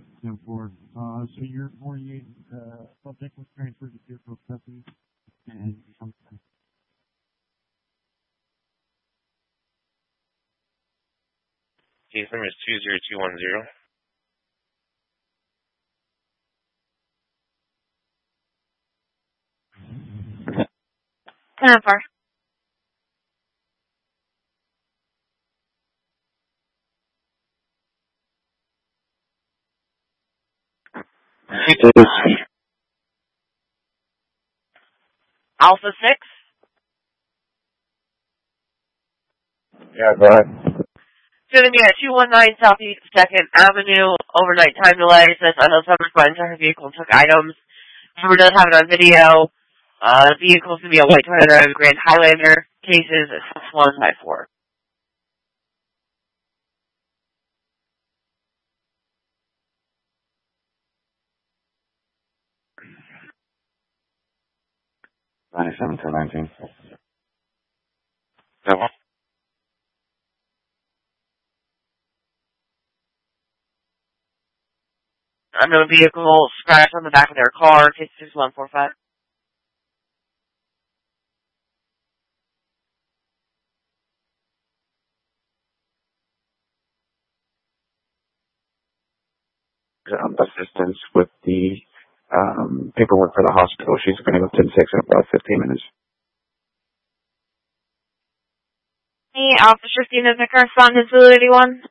10-4. So your 48 subject was transferred to Deerfield custody and Case number is 20210. 10-4. Alpha 6. Yeah, go ahead. It's going to be at 219 Southeast 2nd Avenue. Overnight time delay. Says unknown suspect by entire vehicle and took items. Number does have it on video. The vehicle is going to be a white Toyota Grand Highlander. Cases at 6154. $97 to 19. Double. Unknown vehicle scratched on the back of their car. Case 6145. Assistance with the paperwork for the hospital. She's going to go 10-6 in about 15 minutes. Hey, Officer Stevens, the correspondence, 81.